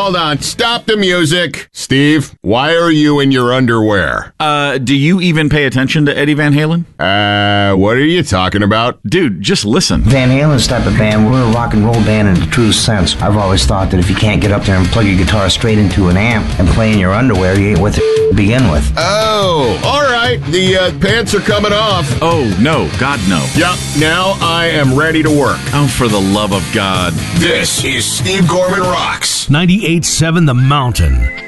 hold on. Stop the music. Steve, why are you in your underwear? Do you even pay attention to Eddie Van Halen? What are you talking about? Dude, just listen. Van Halen's type of band, we're a rock and roll band in the true sense. I've always thought that if you can't get up there and plug your guitar straight into an amp and play in your underwear, you ain't worth it to begin with. Oh, all right. The pants are coming off. Oh, no. God, no. Yep, now I am ready to work. Oh, for the love of God. This is Steve Gorman Rocks. 98.7 The Mountain.